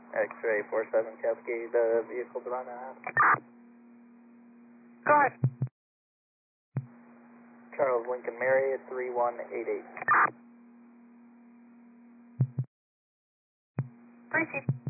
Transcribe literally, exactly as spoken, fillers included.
X-ray four seven Cascade, uh, vehicle to run out. Go ahead. Charles Lincoln Mary at three one eight eight. Three, Chief.